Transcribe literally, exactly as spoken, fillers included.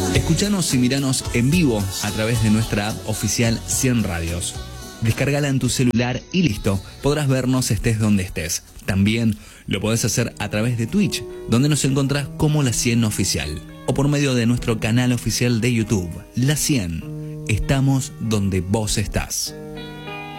Escuchanos y miranos en vivo a través de nuestra app oficial cien Radios. Descárgala en tu celular y listo, podrás vernos estés donde estés. También lo podés hacer a través de Twitch, donde nos encontrás como La cien Oficial, o por medio de nuestro canal oficial de YouTube, La cien. Estamos donde vos estás.